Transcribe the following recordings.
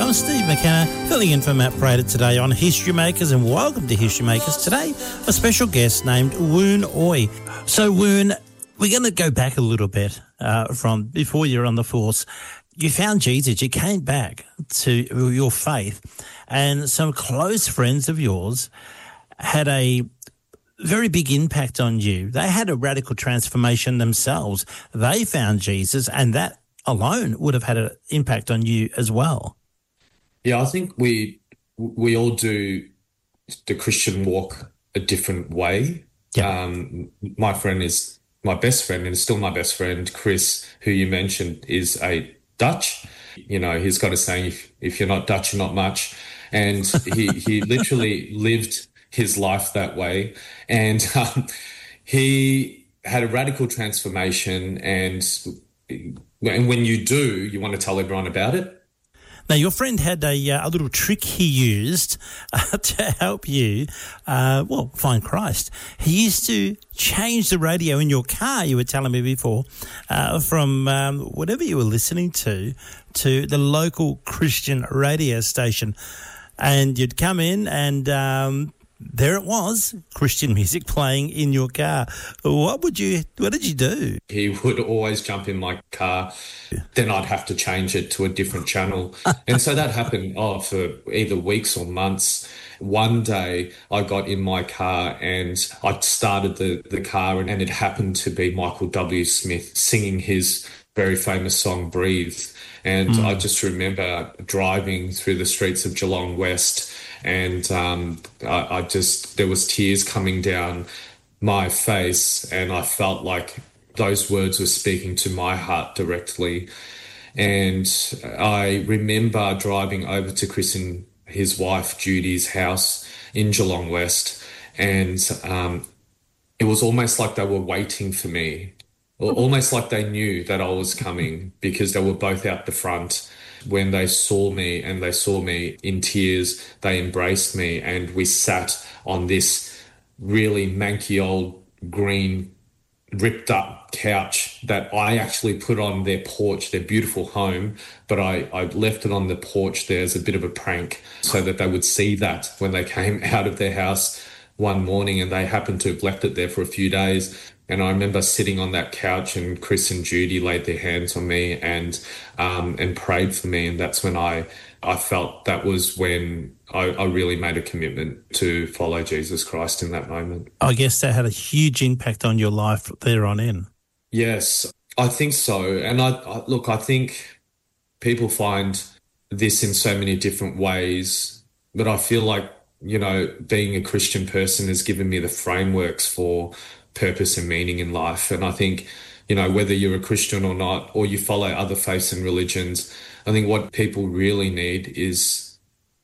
I'm Steve McKenna, filling in for Matt Prater today on History Makers, and welcome to History Makers. Today, a special guest named Woon Oy. So, Woon, we're going to go back a little bit from before you're on the force. You found Jesus, you came back to your faith, and some close friends of yours had a very big impact on you. They had a radical transformation themselves. They found Jesus, and that alone would have had an impact on you as well. Yeah, I think we all do the Christian walk a different way. Yeah. My friend is my best friend, and still my best friend, Chris, who you mentioned, is a Dutch. You know, he's got a saying, if you're not Dutch, you're not much. And he literally lived his life that way. And he had a radical transformation. And when you do, you want to tell everyone about it. Now, your friend had a little trick he used to help you, find Christ. He used to change the radio in your car, you were telling me before, from whatever you were listening to the local Christian radio station. And you'd come in and there it was, Christian music playing in your car. What did you do? He would always jump in my car. Then I'd have to change it to a different channel. And so that happened for either weeks or months. One day I got in my car and I started the car, and it happened to be Michael W. Smith singing his very famous song, Breathe. And I just remember driving through the streets of Geelong West, and there was tears coming down my face, and I felt like those words were speaking to my heart directly. And I remember driving over to Chris and his wife Judy's house in Geelong West, and it was almost like they were waiting for me, or almost like they knew that I was coming, because they were both out the front. When they saw me, and they saw me in tears, they embraced me, and we sat on this really manky old green ripped up couch that I actually put on their porch, their beautiful home, but I left it on the porch there as a bit of a prank so that they would see that when they came out of their house one morning, and they happened to have left it there for a few days. And I remember sitting on that couch, and Chris and Judy laid their hands on me and prayed for me. And that's when I felt that was when I really made a commitment to follow Jesus Christ in that moment. I guess that had a huge impact on your life there on in. Yes, I think so. And I think people find this in so many different ways, but I feel like, you know, being a Christian person has given me the frameworks for purpose and meaning in life. And I think, you know, whether you're a Christian or not, or you follow other faiths and religions, I think what people really need is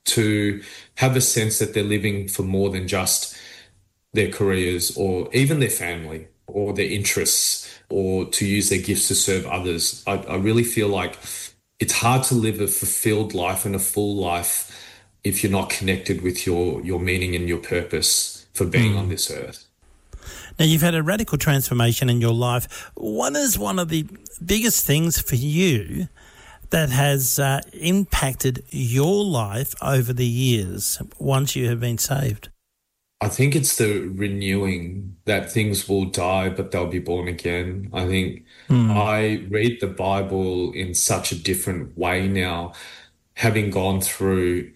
to have a sense that they're living for more than just their careers or even their family or their interests, or to use their gifts to serve others. I really feel like it's hard to live a fulfilled life and a full life if you're not connected with your meaning and your purpose for being on this earth. Now, you've had a radical transformation in your life. What is one of the biggest things for you that has impacted your life over the years once you have been saved? I think it's the renewing, that things will die, but they'll be born again. I think I read the Bible in such a different way now, having gone through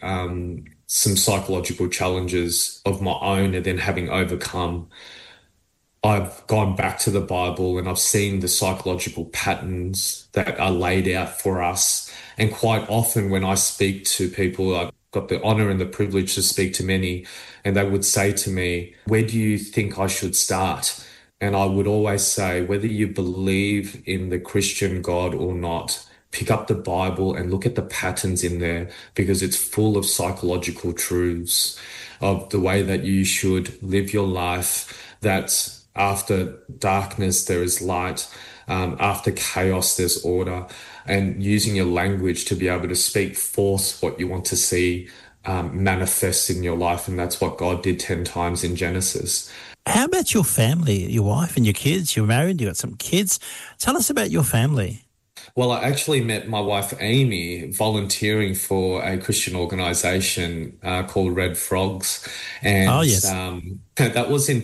some psychological challenges of my own and then having overcome. I've gone back to the Bible and I've seen the psychological patterns that are laid out for us. And quite often when I speak to people, I've got the honor and the privilege to speak to many, and they would say to me, where do you think I should start? And I would always say, whether you believe in the Christian God or not, pick up the Bible and look at the patterns in there, because it's full of psychological truths of the way that you should live your life, that after darkness, there is light. After chaos, there's order. And using your language to be able to speak forth what you want to see manifest in your life. And that's what God did 10 times in Genesis. How about your family, your wife and your kids? You're married, you got some kids. Tell us about your family. Well, I actually met my wife Amy volunteering for a Christian organization called Red Frogs. Oh, And yes. that was in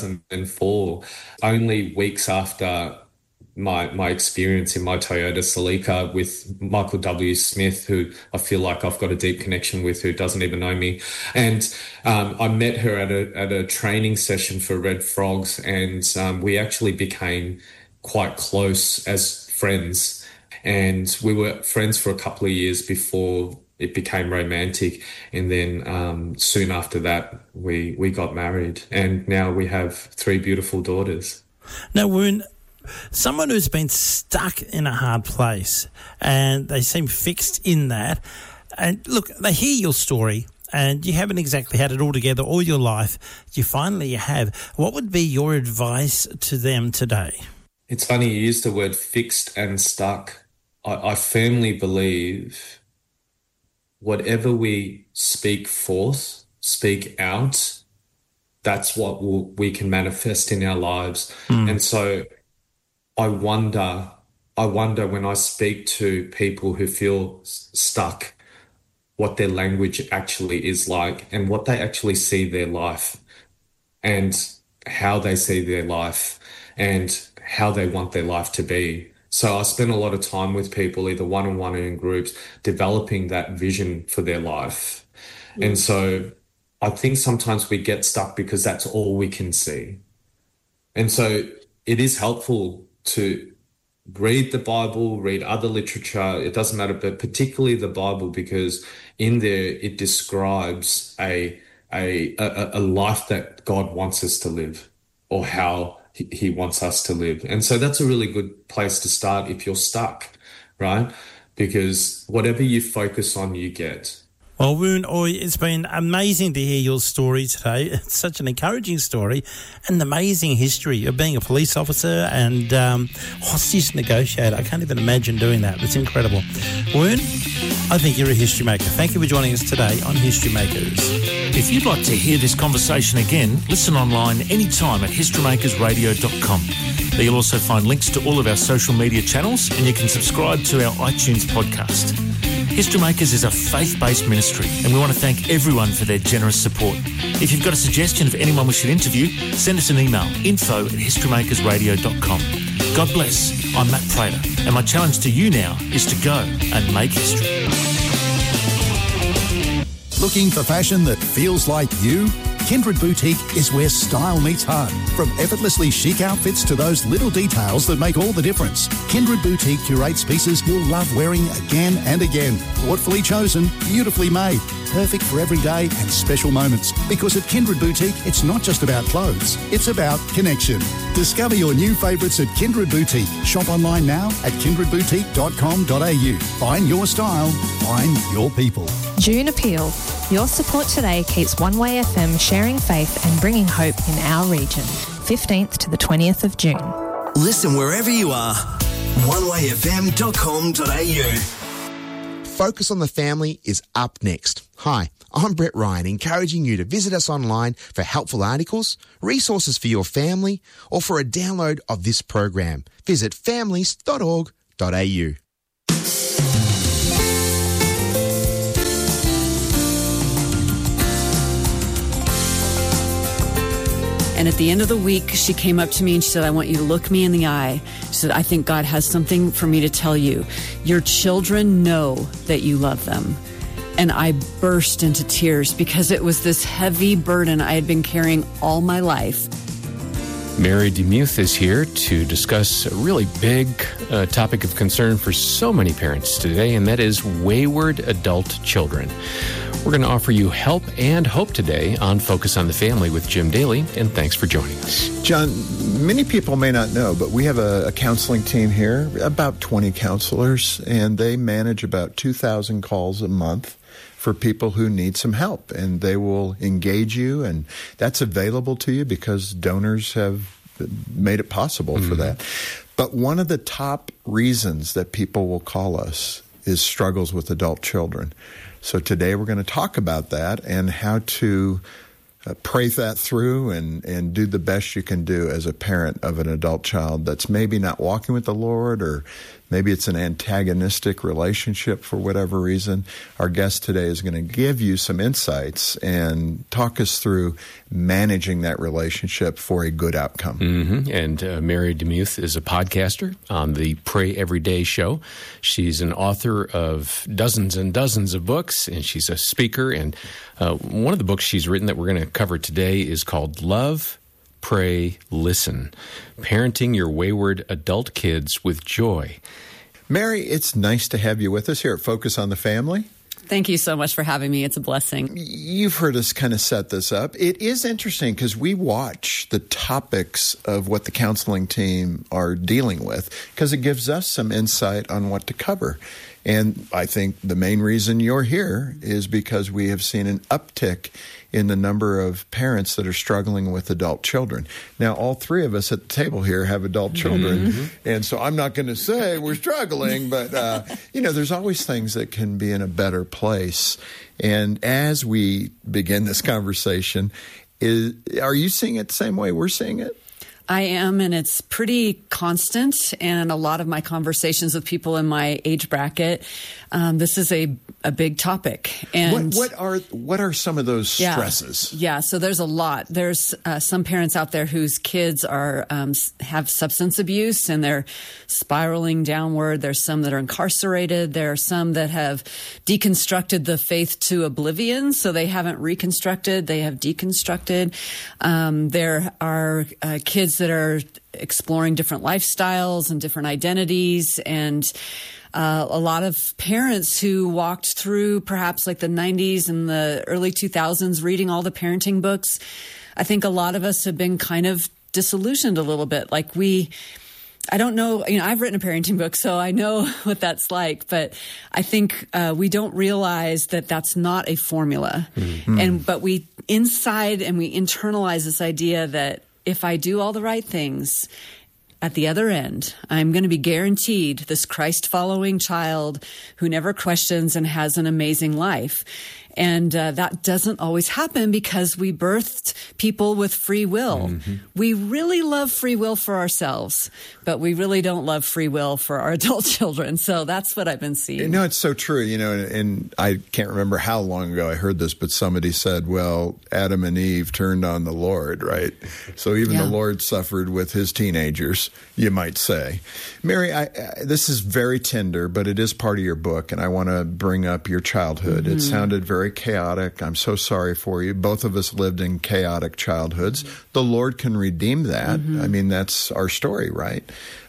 2004, only weeks after my experience in my Toyota Celica with Michael W. Smith, who I feel like I've got a deep connection with, who doesn't even know me. And I met her at a training session for Red Frogs, and we actually became quite close as friends. And we were friends for a couple of years before it became romantic. And then soon after that, we got married. And now we have 3 beautiful daughters. Now, Woon, someone who's been stuck in a hard place and they seem fixed in that, and look, they hear your story and you haven't exactly had it all together all your life. You finally have. What would be your advice to them today? It's funny you use the word fixed and stuck. I firmly believe whatever we speak forth, speak out, that's what we can manifest in our lives. And so I wonder when I speak to people who feel stuck, what their language actually is like and what they actually see their life and how they see their life and how they want their life to be. So I spend a lot of time with people, either one-on-one or in groups, developing that vision for their life. And so I think sometimes we get stuck because that's all we can see. And so it is helpful to read the Bible, read other literature, it doesn't matter, but particularly the Bible, because in there it describes a life that God wants us to live, or how he wants us to live. And so that's a really good place to start if you're stuck, right? Because whatever you focus on, you get. Well, Woon Oy, it's been amazing to hear your story today. It's such an encouraging story and an amazing history of being a police officer and hostage negotiator. I can't even imagine doing that. It's incredible. Woon, I think you're a history maker. Thank you for joining us today on History Makers. If you'd like to hear this conversation again, listen online anytime at historymakersradio.com. There you'll also find links to all of our social media channels, and you can subscribe to our iTunes podcast. History Makers is a faith-based ministry, and we want to thank everyone for their generous support. If you've got a suggestion of anyone we should interview, send us an email, info@historymakersradio.com. God bless. I'm Matt Prater, and my challenge to you now is to go and make history. Looking for fashion that feels like you? Kindred Boutique is where style meets heart. From effortlessly chic outfits to those little details that make all the difference. Kindred Boutique curates pieces you'll love wearing again and again. Thoughtfully chosen, beautifully made. Perfect for every day and special moments. Because at Kindred Boutique, it's not just about clothes, it's about connection. Discover your new favourites at Kindred Boutique. Shop online now at kindredboutique.com.au. Find your style, find your people. June Appeal. Your support today keeps One Way FM sharing faith and bringing hope in our region. 15th to the 20th of June. Listen wherever you are. onewayfm.com.au. Focus on the Family is up next. Hi, I'm Brett Ryan, encouraging you to visit us online for helpful articles, resources for your family, or for a download of this program. Visit families.org.au. And at the end of the week, she came up to me and she said, I want you to look me in the eye. She said, I think God has something for me to tell you. Your children know that you love them. And I burst into tears because it was this heavy burden I had been carrying all my life. Mary DeMuth is here to discuss a really big topic of concern for so many parents today, and that is wayward adult children. We're going to offer you help and hope today on Focus on the Family with Jim Daly, and thanks for joining us. John, many people may not know, but we have a counseling team here, about 20 counselors, and they manage about 2,000 calls a month for people who need some help, and they will engage you, and that's available to you because donors have made it possible for that. But one of the top reasons that people will call us is struggles with adult children. So today we're going to talk about that and how to pray that through and do the best you can do as a parent of an adult child that's maybe not walking with the Lord or maybe it's an antagonistic relationship for whatever reason. Our guest today is going to give you some insights and talk us through managing that relationship for a good outcome. Mm-hmm. And Mary DeMuth is a podcaster on the Pray Every Day show. She's an author of dozens and dozens of books, and she's a speaker. And one of the books she's written that we're going to cover today is called Love, Pray, Listen, Parenting Your Wayward Adult Kids with Joy. Mary, it's nice to have you with us here at Focus on the Family. Thank you so much for having me. It's a blessing. You've heard us kind of set this up. It is interesting because we watch the topics of what the counseling team are dealing with because it gives us some insight on what to cover. And I think the main reason you're here is because we have seen an uptick in the number of parents that are struggling with adult children. Now, all three of us at the table here have adult children, and so I'm not going to say we're struggling, but, there's always things that can be in a better place. And as we begin this conversation, are you seeing it the same way we're seeing it? I am, and it's pretty constant. And a lot of my conversations with people in my age bracket, this is a big topic. And what are some of those stresses? Yeah, so there's a lot. There's some parents out there whose kids are have substance abuse and they're spiraling downward. There's some that are incarcerated. There are some that have deconstructed the faith to oblivion, so they haven't reconstructed. They have deconstructed. There are kids that are exploring different lifestyles and different identities, and a lot of parents who walked through perhaps like the 90s and the early 2000s reading all the parenting books. I think a lot of us have been kind of disillusioned a little bit. Like I don't know, I've written a parenting book, so I know what that's like, but I think we don't realize that that's not a formula. Mm-hmm. But we internalize this idea that if I do all the right things, at the other end, I'm going to be guaranteed this Christ-following child who never questions and has an amazing life. And that doesn't always happen because we birthed people with free will. Mm-hmm. We really love free will for ourselves, but we really don't love free will for our adult children. So that's what I've been seeing. It's so true. And I can't remember how long ago I heard this, but somebody said, well, Adam and Eve turned on the Lord, right? So even the Lord suffered with his teenagers, you might say. Mary, this is very tender, but it is part of your book, and I want to bring up your childhood. Mm-hmm. It sounded very chaotic. I'm so sorry for you. Both of us lived in chaotic childhoods. The Lord can redeem that. Mm-hmm. I mean, that's our story, right?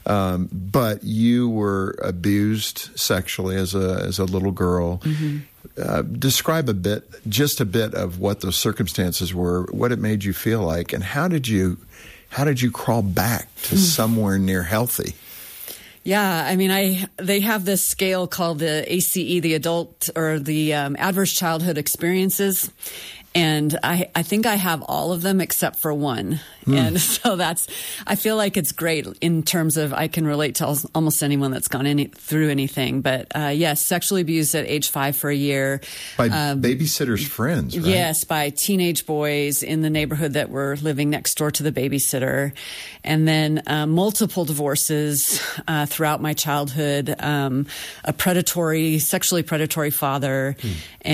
But you were abused sexually as a little girl. Mm-hmm. Describe just a bit of what those circumstances were, what it made you feel like, and how did you crawl back to somewhere near healthy? Yeah, I mean, they have this scale called the ACE, the adult or the adverse childhood experiences. And I think I have all of them except for one. And so I feel like it's great in terms of I can relate to almost anyone that's gone through anything. But yes, sexually abused at age 5 for a year. By babysitters' friends, right? Yes, by teenage boys in the neighborhood that were living next door to the babysitter. And then multiple divorces throughout my childhood, a sexually predatory father.